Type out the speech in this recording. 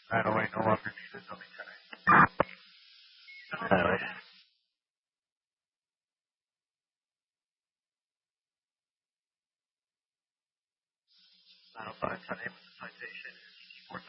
Railway no longer needed on the Anyway. Now, by the name of the citation is